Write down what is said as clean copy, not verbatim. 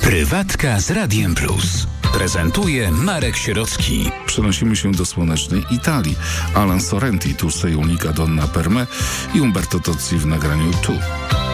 Prywatka z Radiem Plus. Prezentuje Marek Sierocki. Przenosimy się do słonecznej Italii. Alan Sorrenti, Tu sei unica donna per me i Umberto Tozzi w nagraniu Tu.